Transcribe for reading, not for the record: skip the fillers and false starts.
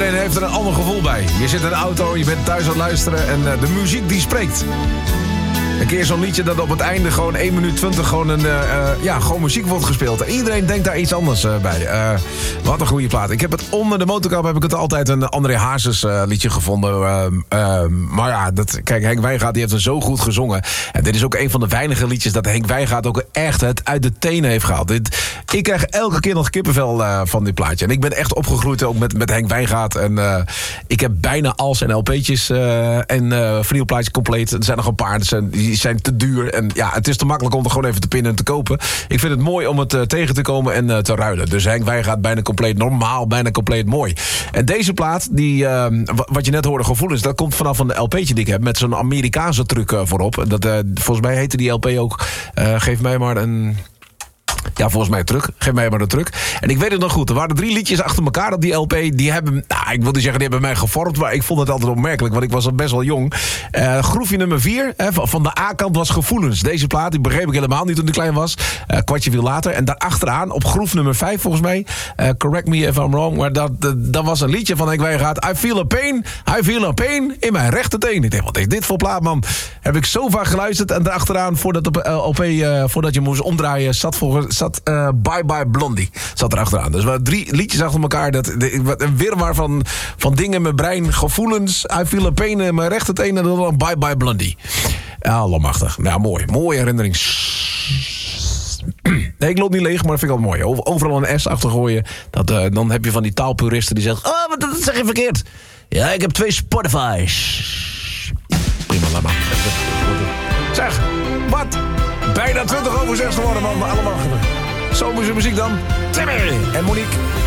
Iedereen heeft er een ander gevoel bij. Je zit in de auto, je bent thuis aan het luisteren en de muziek die spreekt. Een keer zo'n liedje dat op het einde gewoon 1 minuut 20 gewoon gewoon muziek wordt gespeeld. En iedereen denkt daar iets anders bij. Wat een goede plaat. Ik heb het onder de motorkap heb ik het altijd een André Hazes liedje gevonden. Maar ja, kijk, Henk Wijngaard die heeft er zo goed gezongen. En dit is ook een van de weinige liedjes dat Henk Wijngaard ook echt het uit de tenen heeft gehaald. Ik krijg elke keer nog kippenvel van dit plaatje. En ik ben echt opgegroeid ook met Henk Wijngaard. En ik heb bijna al zijn LP'tjes en vinylplaatjes compleet. Er zijn nog een paar, die zijn te duur. En ja, het is te makkelijk om er gewoon even te pinnen en te kopen. Ik vind het mooi om het tegen te komen en te ruilen. Dus Henk Wijngaard bijna compleet normaal, bijna compleet mooi. En deze plaat, wat je net hoorde, Gevoelens, dat komt vanaf een LP'tje die ik heb met zo'n Amerikaanse truc voorop. Volgens mij heette die LP ook Geef mij maar een... Ja, volgens mij terug. Geef mij maar de truc. En ik weet het nog goed. Er waren 3 liedjes achter elkaar op die LP. Die hebben, ik wil niet zeggen, die hebben mij gevormd. Maar ik vond het altijd opmerkelijk, want ik was al best wel jong. Groefje nummer 4 van de A-kant was Gevoelens. Deze plaat, die begreep ik helemaal niet toen ik klein was. Kwartje viel later. En daarachteraan, op groef nummer 5 volgens mij. Correct me if I'm wrong. Maar dat was een liedje van Henk Wijngaard. I feel a pain in mijn rechterteen. Ik dacht, wat is dit voor plaat, man? Heb ik zo vaak geluisterd. En daarachteraan, voordat je moest omdraaien, zat Bye Bye Blondie. Zat erachteraan. Dus we hadden 3 liedjes achter elkaar. Een wirwar van dingen in mijn brein. Gevoelens. I feel a pain in mijn rechterteen. En dan Bye Bye Blondie. Ja, allemachtig. Ja, mooi. Mooie herinnering. Nee, ik loop niet leeg, maar dat vind ik altijd mooi. Overal een S achter gooien. Dan heb je van die taalpuristen die zeggen... Oh, wat dat zeg je verkeerd. Ja, ik heb 2 Spotify's. Prima, laat maar. Zeg, wat? Bijna 20 over 6 geworden, man. Allemaal. Zomerse muziek dan. Timmy en Monique.